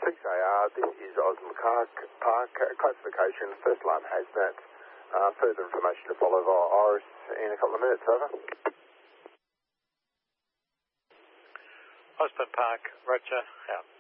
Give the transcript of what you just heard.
6AR, this is Osmond Park, classification, first alarm hazmat. Further information to follow via Iris in a couple of minutes, over. Osmond Park, Roger, out.